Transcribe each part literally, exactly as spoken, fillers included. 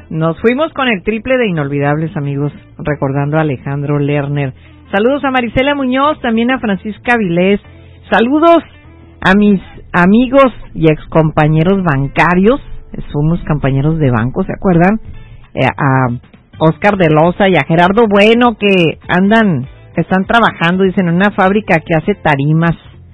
Nos fuimos con el triple de inolvidables, amigos, recordando a Alejandro Lerner. Saludos a Marisela Muñoz, también a Francisca Vilés. Saludos a mis amigos y excompañeros bancarios. Somos compañeros de banco, ¿se acuerdan? Eh, a Oscar de Loza y a Gerardo Bueno, que andan, están trabajando, dicen, en una fábrica que hace tarimas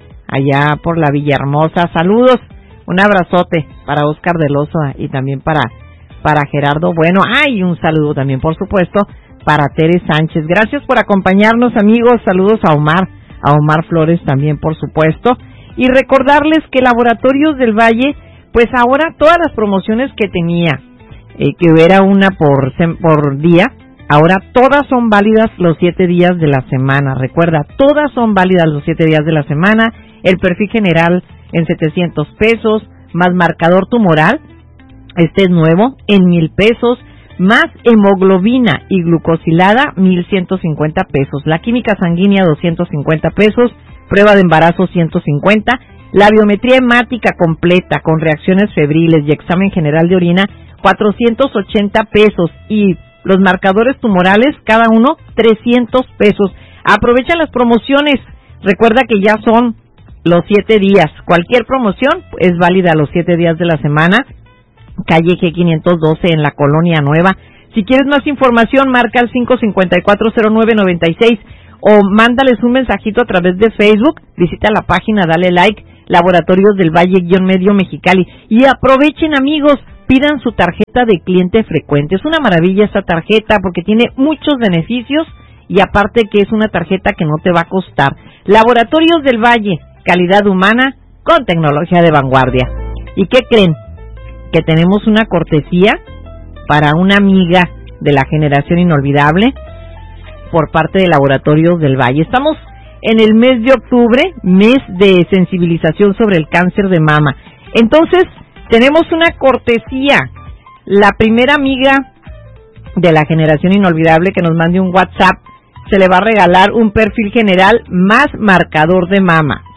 allá por la Villahermosa. Saludos, un abrazote para Oscar de Loza y también para, para Gerardo Bueno. Ah, y un saludo también, por supuesto, para Tere Sánchez. Gracias por acompañarnos, amigos. Saludos a Omar, a Omar Flores también, por supuesto. Y recordarles que Laboratorios del Valle, pues ahora todas las promociones que tenía, eh, que era una por, por día, ahora todas son válidas los siete días de la semana. Recuerda, todas son válidas los siete días de la semana. El perfil general en setecientos pesos, más marcador tumoral, este es nuevo, en mil pesos, más hemoglobina y glucosilada, mil ciento cincuenta pesos. La química sanguínea, doscientos cincuenta pesos. Prueba de embarazo, ciento cincuenta. La biometría hemática completa con reacciones febriles y examen general de orina, cuatrocientos ochenta pesos. Y los marcadores tumorales, cada uno, trescientos pesos. Aprovecha las promociones. Recuerda que ya son los siete días. Cualquier promoción es válida los siete días de la semana. Calle G quinientos doce en la Colonia Nueva. Si quieres más información, marca al cinco cinco cuatro cero nueve nueve seis o mándales un mensajito a través de Facebook. Visita la página, dale like, Laboratorios del Valle-Medio Mexicali. Y aprovechen, amigos, pidan su tarjeta de cliente frecuente. Es una maravilla esta tarjeta porque tiene muchos beneficios y aparte que es una tarjeta que no te va a costar. Laboratorios del Valle, calidad humana con tecnología de vanguardia. ¿Y qué creen? Que tenemos una cortesía para una amiga de la generación inolvidable por parte de Laboratorios del Valle. Estamos en el mes de octubre, mes de sensibilización sobre el cáncer de mama. Entonces, tenemos una cortesía. La primera amiga de la generación inolvidable que nos mande un WhatsApp, se le va a regalar un perfil general más marcador de mama.